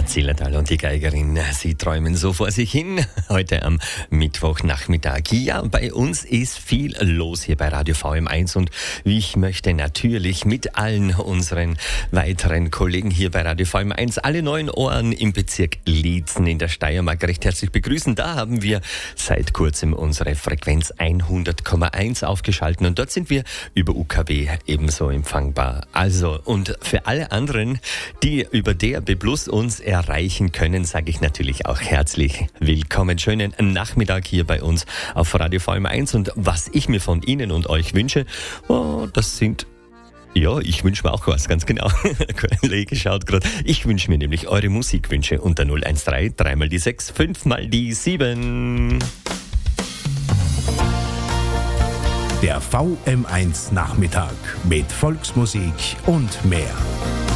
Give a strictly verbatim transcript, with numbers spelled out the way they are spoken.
Zillertal und die Geigerin, sie träumen so vor sich hin. Heute am Mittwochnachmittag. Ja, bei uns ist viel los hier bei Radio V M eins und ich möchte natürlich mit allen unseren weiteren Kollegen hier bei Radio V M eins alle neuen Ohren im Bezirk Liezen in der Steiermark recht herzlich begrüßen. Da haben wir seit kurzem unsere Frequenz hundert Komma eins aufgeschaltet und dort sind wir über U K W ebenso empfangbar. Also, und für alle anderen, die über D A B Plus uns erreichen können, sage ich natürlich auch herzlich willkommen. Schönen Nachmittag hier bei uns auf Radio V M eins und was ich mir von Ihnen und euch wünsche, oh, das sind Ja, ich wünsche mir auch was, ganz genau. Kollege schaut gerade. Ich wünsche mir nämlich eure Musikwünsche unter null eins drei, drei mal die sechs, fünf mal die sieben. Der V M eins Nachmittag mit Volksmusik und mehr.